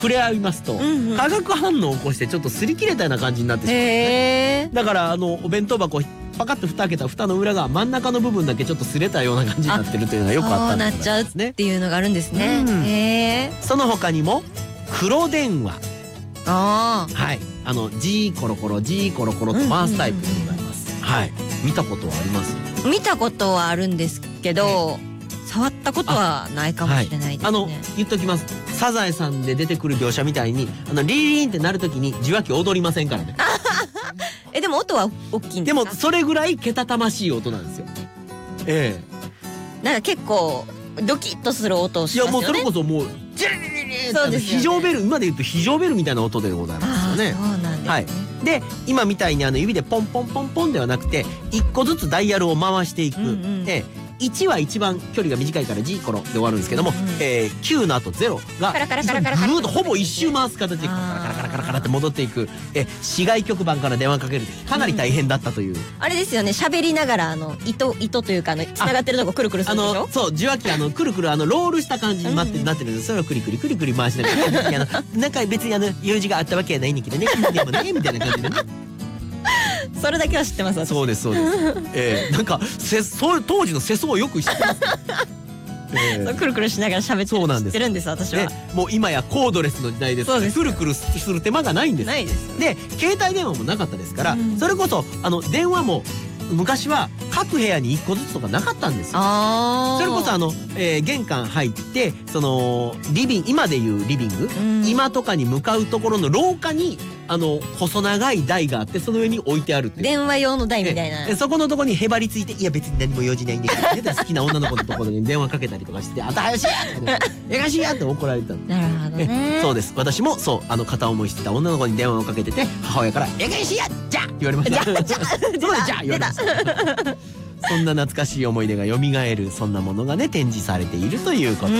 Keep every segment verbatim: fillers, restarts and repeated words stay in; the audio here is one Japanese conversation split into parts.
触れ合いますと、 うんうん、 化学反応を起こしてちょっと擦り切れたような感じになってしまう、ね、 へー。 だからあのお弁当箱パカッと蓋開けた蓋の裏が真ん中の部分だけちょっと擦れたような感じになってるというのがよくあったんですね。 そうなっちゃうっていうのがあるんですね、 うん、 へー。 その他にも黒電話、 あー、 はい、あの G コロコロ G コロコロと回すタイプでございます、はい、見たことはあります？ 見たことはあるんですけど、触ったことはないかもしれないですね。 あの言っときます。サザエさんで出てくる描写みたいにあのリリリンってなるときに受話器踊りませんからね。 え、でも音は大きいんでか？ ですもそれぐらいけたたましい音なんですよ。ええ、なんか結構ドキッとする音をしえ、いますよね。 やもうそれこそもうジリリリリンってそうですよね。 非常ベル、今で言うと非常ベルみたいな音でございますよね。 あ、そうなんですね、 はい、で今みたいにあの指でポンポンポンポンではなくていっこずつダイヤルを回していく、 うんうん、 でいちは一番距離が短いから G コロで終わるんですけども、 うんうん、 えー、きゅうの後ゼロがカラカラカラカラカラぐーっとほぼ一周回す形でカラカラカラカラカラって戻っていく、え市外局番から電話かけるかなり大変だったという、うん、 あれですよね、喋りながらあの糸糸というかあの繋がってるとこくるくるすあるでしょ。 のそう受話器あのくるくるあのロールした感じになって、うん、なってるんです。それをクリクリクリクリ回しながらあのなんか別にあの用事があったわけじゃないんだけどねでもねみたいな感じでねそれだけは知ってます。 そうですそうですえー、なんかせそう当時の世相をよく知ってます、えー、 そうくるくるしながら喋ってそうなんです。 知ってるんです私は、 ね、もう今やコードレスの時代ですから、くるくるする手間がないんです。 ないです。 で携帯電話もなかったですから、うん、それこそあの電話も昔は各部屋にいっこずつとかなかったんですよ。 あそれこそあの、えー、玄関入ってそのリビング今でいうリビング、うん、今とかに向かうところの廊下にあの細長い台があってその上に置いてあるっていう電話用の台みたいな。 そこのところにへばりついていや別に何も用事ないんで好きな女の子のところに電話かけたりとかしてあたはよしやえがしやって怒られた。 なるほどね。 そうです。私もそうあの片思いしてた女の子に電話をかけてて母親からえがしやじゃ言われました。じゃじゃじゃ言われました。そんな懐かしい思い出が蘇るそんなものがね展示されているということです。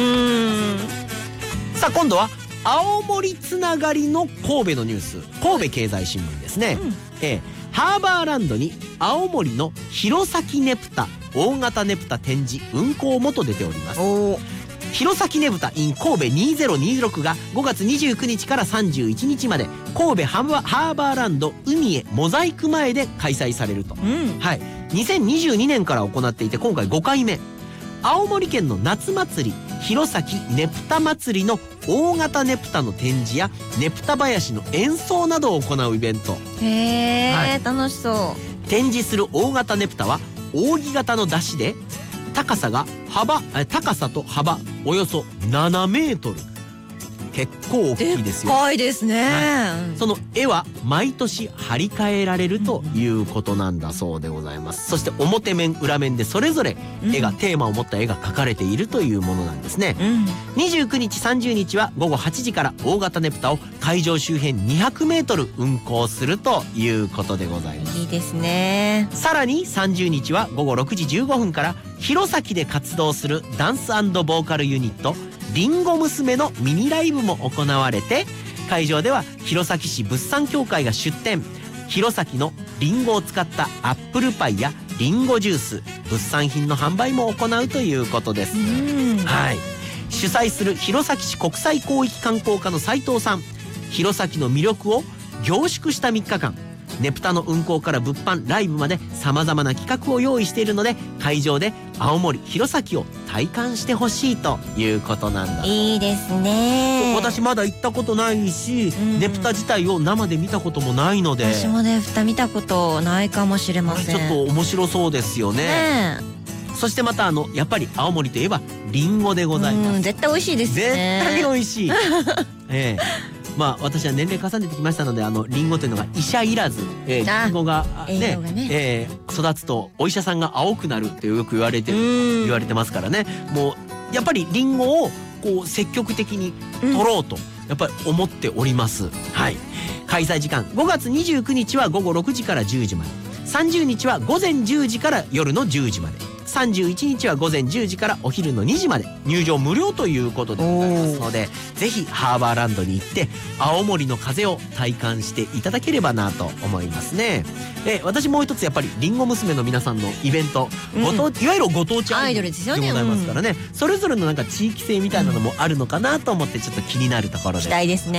さあ今度は青森つながりの神戸のニュース、神戸経済新聞ですね、うん、えー、ハーバーランドに青森の弘前ねぷた大型ねぷた展示運行もと出ております。弘前ねぷた in 神戸にせんにじゅうろくがごがつにじゅうくにちからさんじゅういちにちまで神戸ハーバーランド海へモザイク前で開催されると、うん、はい、にせんにじゅうにねんから行っていて今回ごかいめ。青森県の夏祭り弘前ねぷた祭りの大型ねぷたの展示やねぷた囃子の演奏などを行うイベント。 へー、はい、楽しそう。 展示する大型ねぷたは扇形の出汁で高さが幅高さと幅およそななメートル、結構大きいですよ。 でっかいですね、 はい、その絵は毎年張り替えられるということなんだそうでございます。そして表面裏面でそれぞれ絵が、うん、テーマを持った絵が描かれているというものなんですね、うん、にじゅうくにちさんじゅうにちはごごはちじから大型ねぷたを会場周辺にひゃくメートル運行するということでございます。 いいですね。 さらにさんじゅうにちはごごろくじじゅうごふんから弘前で活動するダンス&ボーカルユニットりんご娘のミニライブも行われて、会場では弘前市物産協会が出店、弘前のリンゴを使ったアップルパイやリンゴジュース物産品の販売も行うということです。はい、主催する弘前市国際広域観光課の斉藤さん、弘前の魅力を凝縮したみっかかん、ねぷたの運行から物販ライブまでさまざまな企画を用意しているので会場で青森弘前を体感してほしいということなんだ。 いいですね。 私まだ行ったことないし、うん、ねぷた自体を生で見たこともないので。 私もねぷた見たことないかもしれません。 ちょっと面白そうですよね。ね、そしてまたあのやっぱり青森といえばリンゴでございます。 絶対美味しいですね。 絶対美味しい。ええまあ私は年齢重ねてきましたのであのリンゴというのが医者いらず、えー、リンゴがね、ねえー、育つとお医者さんが青くなるってよく言われて言われてますからね。もうやっぱりリンゴをこう積極的に取ろうとやっぱり思っております。はい。開催時間ごがつにじゅうくにちはごごろくじからじゅうじまで、さんじゅうにちはごぜんじゅうじから夜のじゅうじまで、 さんじゅういちにちはごぜんじゅうじからお昼のにじまで入場無料ということでございますので、ぜひハーバーランドに行って青森の風を体感していただければなと思いますね。で、私もう一つやっぱりりんご娘の皆さんのイベント、ご当いわゆるご当地アイドルでございますからね、それぞれのなんか地域性みたいなのもあるのかなと思ってちょっと気になるところです。 期待ですね。